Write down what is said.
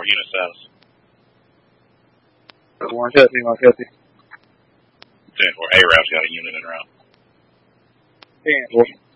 for? Unit status. 1 copy. 10-4. A-Rout's got a unit en route. 10-4.